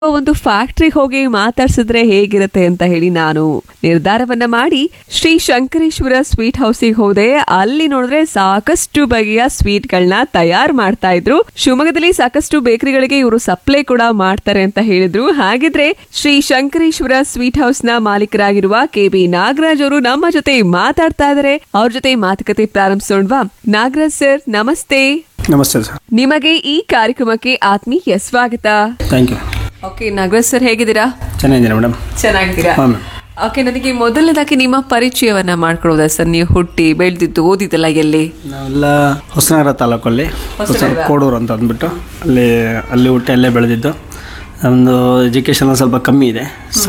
ಒಂದು ಫ್ಯಾಕ್ಟ್ರಿಗೆ ಹೋಗಿ ಮಾತಾಡ್ಸಿದ್ರೆ ಹೇಗಿರುತ್ತೆ ಅಂತ ಹೇಳಿ ನಾನು ನಿರ್ಧಾರವನ್ನ ಮಾಡಿ ಶ್ರೀ ಶಂಕರೇಶ್ವರ ಸ್ವೀಟ್ ಹೌಸಿಗೆ ಹೋದೆ. ಅಲ್ಲಿ ನೋಡಿದ್ರೆ ಸಾಕಷ್ಟು ಬಗೆಯ ಸ್ವೀಟ್ ಗಳನ್ನ ತಯಾರು ಮಾಡ್ತಾ ಇದ್ರು. ಶಿವಮೊಗ್ಗದಲ್ಲಿ ಸಾಕಷ್ಟು ಬೇಕರಿಗಳಿಗೆ ಇವರು ಸಪ್ಲೈ ಕೂಡ ಮಾಡ್ತಾರೆ ಅಂತ ಹೇಳಿದ್ರು. ಹಾಗಿದ್ರೆ ಶ್ರೀ ಶಂಕರೇಶ್ವರ ಸ್ವೀಟ್ ಹೌಸ್ ನ ಮಾಲೀಕರಾಗಿರುವ KB ನಾಗರಾಜ್ ಅವರು ನಮ್ಮ ಜೊತೆ ಮಾತಾಡ್ತಾ ಇದಾರೆ. ಅವ್ರ ಜೊತೆ ಮಾತುಕತೆ ಪ್ರಾರಂಭಿಸೋಣವಾ? ನಾಗರಾಜ್ ಸರ್, ನಮಸ್ತೆ. ನಮಸ್ತೆ ಸರ್. ನಿಮಗೆ ಈ ಕಾರ್ಯಕ್ರಮಕ್ಕೆ ಆತ್ಮೀಯ ಸ್ವಾಗತ. Thank you. Okay, Nagaraj sir ಹೇಗಿದ್ದೀರಾ? ಚೆನ್ನಾಗಿದ್ದೀರಾ ಮೇಡಮ್? ಚೆನ್ನಾಗಿದ್ದೀರಾ? ಓಕೆ, ನನಗೆ ಮೊದಲನೇದಾಗಿ ನಿಮ್ಮ ಪರಿಚಯವನ್ನ ಮಾಡ್ಕೊಳ್ಳೋದಾ ಸರ್? ನೀವು ಹುಟ್ಟಿ ಬೆಳೆದಿದ್ದು ಓದಿದ್ದಲ್ಲ ಎಲ್ಲಿ? ನಾವೆಲ್ಲ ಹೊಸನಗರ ತಾಲೂಕಲ್ಲಿ ಕೋಡೂರು ಅಂತ ಅಂದ್ಬಿಟ್ಟು ಅಲ್ಲಿ ಹುಟ್ಟಿ ಅಲ್ಲೇ ಬೆಳೆದಿದ್ದು. ನಮ್ಮದು ಎಜುಕೇಷನ್ ಸ್ವಲ್ಪ ಕಮ್ಮಿ ಇದೆ.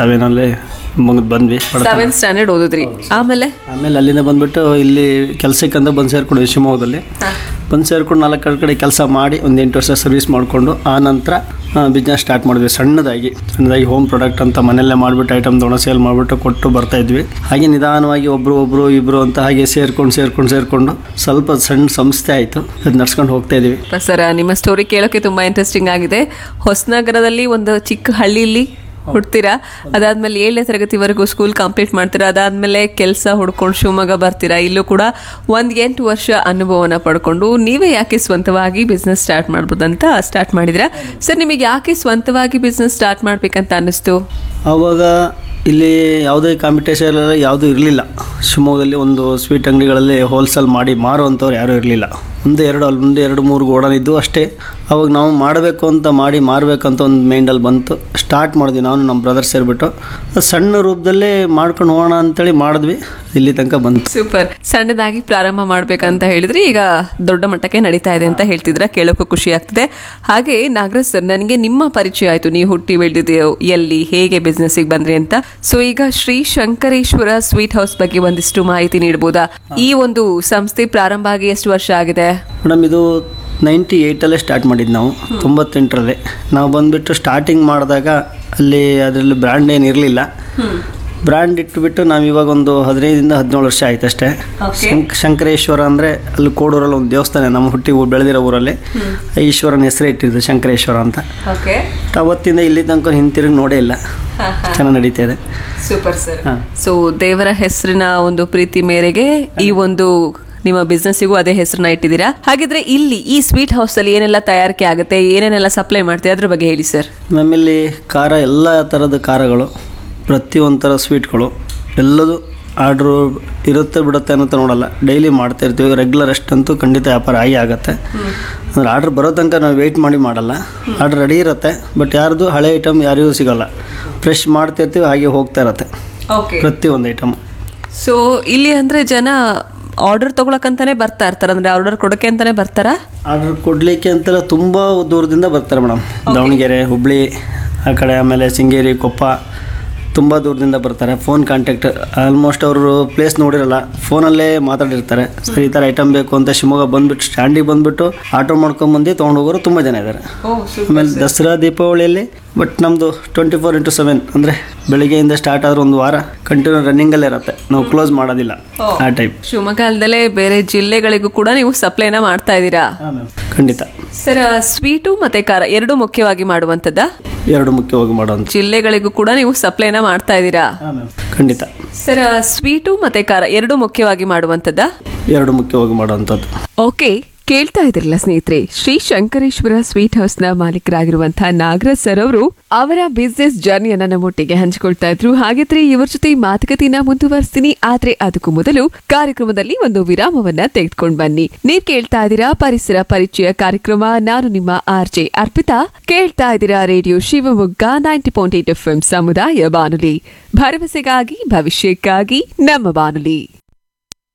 7 ಮುಗಿದು ಬಂದ್ವಿ. 7th standard ಓದಿದ್ರಿ. ಆಮೇಲೆ ಅಲ್ಲಿಂದ ಬಂದ್ಬಿಟ್ಟು ಇಲ್ಲಿ ಕೆಲಸಕ್ಕಂತ ಬಂದು ಸೇರ್ಕೊಂಡಿದ್ವಿ ಶಿವಮೊಗ್ಗದಲ್ಲಿ. ಬಂದು ಸೇರ್ಕೊಂಡು 4 ಕಡೆ ಕೆಲಸ ಮಾಡಿ ಒಂದು 8 ವರ್ಷ ಸರ್ವಿಸ್ ಮಾಡಿಕೊಂಡು ಆ ನಂತರ ಬಿಸ್ನೆಸ್ ಸ್ಟಾರ್ಟ್ ಮಾಡಿದ್ವಿ. ಸಣ್ಣದಾಗಿ ಹೋಮ್ ಪ್ರಾಡಕ್ಟ್ ಅಂತ ಮನೆಯಲ್ಲೇ ಮಾಡಿಬಿಟ್ಟು ಐಟಮ್ ತೊಗೊಂಡು ಸೇಲ್ ಮಾಡಿಬಿಟ್ಟು ಕೊಟ್ಟು ಬರ್ತಾಯಿದ್ವಿ. ಹಾಗೆ ನಿಧಾನವಾಗಿ ಒಬ್ಬರು ಇಬ್ಬರು ಅಂತ ಹಾಗೆ ಸೇರ್ಕೊಂಡು ಸ್ವಲ್ಪ ಸಣ್ಣ ಸಂಸ್ಥೆ ಆಯಿತು. ಅದು ನಡ್ಸ್ಕೊಂಡು ಹೋಗ್ತಾ ಇದ್ದೀವಿ. ಸರ್, ನಿಮ್ಮ ಸ್ಟೋರಿ ಕೇಳೋಕ್ಕೆ ತುಂಬ ಇಂಟ್ರೆಸ್ಟಿಂಗ್ ಆಗಿದೆ. ಹೊಸನಗರದಲ್ಲಿ ಒಂದು ಚಿಕ್ಕ ಹಳ್ಳಿಲಿ ಹುಡ್ತೀರಾ, ಅದಾದ್ಮೇಲೆ 7ನೇ ತರಗತಿವರೆಗೂ ಸ್ಕೂಲ್ ಕಂಪ್ಲೀಟ್ ಮಾಡ್ತೀರಾ, ಅದಾದ್ಮೇಲೆ ಕೆಲಸ ಹುಡ್ಕೊಂಡು ಶಿವಮೊಗ್ಗ ಬರ್ತೀರಾ. ಇಲ್ಲೂ ಕೂಡ 8 ವರ್ಷ ಅನುಭವನ ಪಡ್ಕೊಂಡು ನೀವೇ ಯಾಕೆ ಸ್ವಂತವಾಗಿ ಬಿಸ್ನೆಸ್ ಸ್ಟಾರ್ಟ್ ಮಾಡ್ಬೋದಂತ ಸ್ಟಾರ್ಟ್ ಮಾಡಿದ್ರಾ ಸರ್? ನಿಮಗೆ ಯಾಕೆ ಸ್ವಂತವಾಗಿ ಬಿಸ್ನೆಸ್ ಸ್ಟಾರ್ಟ್ ಮಾಡ್ಬೇಕಂತ ಅನ್ನಿಸ್ತು? ಆವಾಗ ಇಲ್ಲಿ ಯಾವುದೇ ಕಾಂಪಿಟೇಷನ್ ಯಾವುದೂ ಇರಲಿಲ್ಲ. ಶಿವಮೊಗ್ಗದಲ್ಲಿ ಒಂದು ಸ್ವೀಟ್ ಅಂಗಡಿಗಳಲ್ಲಿ ಹೋಲ್ಸೇಲ್ ಮಾಡಿ ಮಾರುವಂಥವ್ರು ಯಾರೂ ಇರಲಿಲ್ಲ. ಒಂದು 2-3 ಗೋಡನ್ ಇದ್ದು ಅಷ್ಟೇ. ಅವಾಗ ನಾವು ಮಾಡಬೇಕು ಅಂತ ಮಾಡಿ ಮಾರಬೇಕಂತ ಒಂದು ಮೈಂಡಲ್ಲಿ ಬಂತು. ಸ್ಟಾರ್ಟ್ ಮಾಡಿದ್ವಿ ನಾನು ನಮ್ಮ ಬ್ರದರ್ ಸೇರಿಬಿಟ್ಟು. ಸಣ್ಣ ರೂಪದಲ್ಲೇ ಮಾಡ್ಕೊಂಡು ಹೋಗೋಣ ಅಂತೇಳಿ ಮಾಡಿದ್ವಿ. ಇಲ್ಲಿ ತನಕ ಬಂತು. ಸೂಪರ್. ಸಣ್ಣದಾಗಿ ಪ್ರಾರಂಭ ಮಾಡ್ಬೇಕಂತ ಹೇಳಿದ್ರೆ ಈಗ ದೊಡ್ಡ ಮಟ್ಟಕ್ಕೆ ನಡೀತಾ ಇದೆ ಅಂತ ಹೇಳ್ತಿದ್ರ, ಕೇಳೋಕ್ಕೂ ಖುಷಿ ಆಗ್ತಿದೆ. ಹಾಗೆ ನಾಗರಾಜ್ ಸರ್, ನನಗೆ ನಿಮ್ಮ ಪರಿಚಯ ಆಯ್ತು, ನೀವು ಹುಟ್ಟಿ ಬೆಳೆದಿದ್ದೀರೋ ಎಲ್ಲಿ, ಹೇಗೆ ಬಿಸ್ನೆಸ್ಗೆ ಬಂದ್ರಿ ಅಂತ. ಸೊ ಈಗ ಶ್ರೀ ಶಂಕರೇಶ್ವರ ಸ್ವೀಟ್ ಹೌಸ್ ಬಗ್ಗೆ ಒಂದಿಷ್ಟು ಮಾಹಿತಿ ನೀಡಬಹುದಾ? ಈ ಒಂದು ಸಂಸ್ಥೆ ಪ್ರಾರಂಭ ಆಗಿ ಎಷ್ಟು ವರ್ಷ ಆಗಿದೆ ಮೇಡಮ್? ಇದು 98 ಸ್ಟಾರ್ಟ್ ಮಾಡಿದ್ದು ನಾವು. 98 ನಾವು ಬಂದುಬಿಟ್ಟು ಸ್ಟಾರ್ಟಿಂಗ್ ಮಾಡಿದಾಗ ಅದರಲ್ಲಿ ಬ್ರ್ಯಾಂಡ್ ಏನು ಇರಲಿಲ್ಲ. ಬ್ರ್ಯಾಂಡ್ ಇಟ್ಬಿಟ್ಟು ನಾವು ಇವಾಗ ಒಂದು 15-17 ವರ್ಷ ಆಯ್ತು ಅಷ್ಟೇ. ಶಂಕರೇಶ್ವರ ಅಂದರೆ ಅಲ್ಲಿ ಕೋಡೂರಲ್ಲಿ ಒಂದು ದೇವಸ್ಥಾನ, ನಮ್ಮ ಹುಟ್ಟಿ ಬೆಳೆದಿರೋ ಊರಲ್ಲಿ ಈಶ್ವರನ ಹೆಸರೇ ಇಟ್ಟಿದ್ದು ಶಂಕರೇಶ್ವರ ಅಂತ. ಅವತ್ತಿಂದ ಇಲ್ಲಿ ತನಕ ಹಿಂತಿರುಗಿ ನೋಡೇ ಇಲ್ಲ. ಚೆನ್ನಾಗಿ ನಡೀತಾ ಇದೆ. Super sir. ಸೊ ದೇವರ ಹೆಸರಿನ ಒಂದು ಪ್ರೀತಿ ಮೇರೆಗೆ ಈ ಒಂದು ನಿಮ್ಮ ಬಿಸ್ನೆಸ್ಸಿಗೂ ಅದೇ ಹೆಸರನ್ನ ಇಟ್ಟಿದ್ದೀರಾ. ಹಾಗಿದ್ರೆ ಇಲ್ಲಿ ಈ ಸ್ವೀಟ್ ಹೌಸ್ ಅಲ್ಲಿ ಏನೆಲ್ಲ ತಯಾರಿಕೆ ಆಗುತ್ತೆ, ಏನೇನೆಲ್ಲ ಸಪ್ಲೈ ಮಾಡ್ತೀವಿ, ಅದ್ರ ಬಗ್ಗೆ ಹೇಳಿ ಸರ್. ನಮ್ಮಲ್ಲಿ ಖಾರ, ಎಲ್ಲ ಥರದ ಖಾರಗಳು, ಪ್ರತಿಯೊಂದು ಥರ ಸ್ವೀಟ್ಗಳು ಎಲ್ಲದು ಆರ್ಡ್ರು ಇರುತ್ತೆ ಬಿಡುತ್ತೆ ಅನ್ನೋದು ನೋಡಲ್ಲ. ಡೈಲಿ ಮಾಡ್ತಾ ಇರ್ತೀವಿ. ರೆಗ್ಯುಲರ್ ಅಷ್ಟಂತೂ ಖಂಡಿತ ವ್ಯಾಪಾರ ಆಗುತ್ತೆ. ಅಂದರೆ ಆರ್ಡ್ರ್ ಬರೋ ತನಕ ನಾವು ವೆಯ್ಟ್ ಮಾಡಿ ಮಾಡಲ್ಲ. ಆರ್ಡ್ರ್ ರೆಡಿ ಇರುತ್ತೆ, ಬಟ್ ಯಾರ್ದು ಹಳೆ ಐಟಮ್ ಯಾರಿಗೂ ಸಿಗೋಲ್ಲ. ಫ್ರೆಶ್ ಮಾಡ್ತಿರ್ತೀವಿ, ಹಾಗೆ ಹೋಗ್ತಾ ಇರತ್ತೆ ಪ್ರತಿಯೊಂದು ಐಟಮ್. ಸೊ ಇಲ್ಲಿ ಅಂದರೆ ಜನ ಆರ್ಡರ್ ತಗೊಳಕಂತಾನೆ ಬರ್ತಾ ಇರ್ತಾರೆ, ಅಂದ್ರೆ ಆರ್ಡರ್ ಕೊಡೋಕೆ ಅಂತಾನೆ ಬರ್ತಾರ? ಆರ್ಡರ್ ಕೊಡಲಿಕ್ಕೆ ಅಂತೆಲ್ಲ ತುಂಬ ದೂರದಿಂದ ಬರ್ತಾರೆ ಮೇಡಮ್. ದಾವಣಗೆರೆ, ಹುಬ್ಳಿ ಆ ಕಡೆ, ಆಮೇಲೆ ಶೃಂಗೇರಿ, ಕೊಪ್ಪ, ತುಂಬ ದೂರದಿಂದ ಬರ್ತಾರೆ. ಫೋನ್ ಕಾಂಟ್ಯಾಕ್ಟ್, ಆಲ್ಮೋಸ್ಟ್ ಅವರು ಪ್ಲೇಸ್ ನೋಡಿರಲ್ಲ, ಫೋನಲ್ಲೇ ಮಾತಾಡಿರ್ತಾರೆ. ಸರ್ ಈ ಥರ ಐಟಮ್ ಬೇಕು ಅಂತ ಶಿವಮೊಗ್ಗ ಬಂದುಬಿಟ್ಟು ಸ್ಟ್ಯಾಂಡಿಗೆ ಬಂದುಬಿಟ್ಟು ಆಟೋ ಮಾಡ್ಕೊಂಬಂದು ತೊಗೊಂಡು ಹೋಗೋರು ತುಂಬ ಜನ ಇದ್ದಾರೆ. ಆಮೇಲೆ ದಸರಾ, ದೀಪಾವಳಿಯಲ್ಲಿ ಬಟ್ ನಮ್ಮದು 24x7 ಅಂದರೆ ಬೆಳಿಗ್ಗೆಯಿಂದ ಸ್ಟಾರ್ಟ್ ಆದ್ರೆ ಒಂದು ವಾರ ಕಂಟಿನ್ಯೂ ರನ್ನಿಂಗಲ್ಲೇ ಇರುತ್ತೆ. ನಾವು ಕ್ಲೋಸ್ ಮಾಡೋದಿಲ್ಲ ಆ ಟೈಪ್. ಶಿವಮೊಗ್ಗ ಅಲ್ಲದೆ ಬೇರೆ ಜಿಲ್ಲೆಗಳಿಗೂ ಕೂಡ ನೀವು ಸಪ್ಲೈನ ಮಾಡ್ತಾ ಇದ್ದೀರಾ? ಖಂಡಿತ ಸರ್. ಸ್ವೀಟು ಮತ್ತೆ ಖಾರ ಎರಡು ಮುಖ್ಯವಾಗಿ ಮಾಡುವಂಥದ್ದ? ಎರಡು ಮುಖ್ಯವಾಗಿ ಮಾಡುವಂಥ ಜಿಲ್ಲೆಗಳಿಗೂ ಕೂಡ ನೀವು ಸಪ್ಲೈನ ಮಾಡ್ತಾ ಇದ್ದೀರಾ? ಖಂಡಿತ ಸರ್. ಸ್ವೀಟು ಮತ್ತೆ ಖಾರ ಎರಡು ಮುಖ್ಯವಾಗಿ ಮಾಡುವಂಥದ್ದ? ಎರಡು ಮುಖ್ಯವಾಗಿ ಮಾಡುವಂಥದ್ದು. ಓಕೆ, ಕೇಳ್ತಾ ಇದ್ರಲ್ಲ ಸ್ನೇಹಿತರೆ, ಶ್ರೀ ಶಂಕರೇಶ್ವರ ಸ್ವೀಟ್ ಹೌಸ್ ನ ಮಾಲೀಕರಾಗಿರುವಂತಹ ನಾಗರಾಜ್ ಸರ್ ಅವರು ಅವರ ಬಿಸ್ನೆಸ್ ಜರ್ನಿಯನ್ನ ನಮ್ಮೊಟ್ಟಿಗೆ ಹಂಚಿಕೊಳ್ತಾ ಇದ್ರು. ಹಾಗಿದ್ರೆ ಇವ್ರ ಜೊತೆ ಮಾತುಕತೆಯನ್ನ ಮುಂದುವರಿಸ್ತೀನಿ. ಆದ್ರೆ ಅದಕ್ಕೂ ಮೊದಲು ಕಾರ್ಯಕ್ರಮದಲ್ಲಿ ಒಂದು ವಿರಾಮವನ್ನ ತೆಗೆದುಕೊಂಡು ಬನ್ನಿ. ನೀವ್ ಕೇಳ್ತಾ ಇದ್ದೀರಾ ಪರಿಸರ ಪರಿಚಯ ಕಾರ್ಯಕ್ರಮ. ನಾನು ನಿಮ್ಮ RJ ಅರ್ಪಿತಾ. ಕೇಳ್ತಾ ಇದ್ದೀರಾ ರೇಡಿಯೋ ಶಿವಮೊಗ್ಗ 90.8 FM ಸಮುದಾಯ ಬಾನುಲಿ, ಭರವಸೆಗಾಗಿ ಭವಿಷ್ಯಕ್ಕಾಗಿ ನಮ್ಮ ಬಾನುಲಿ.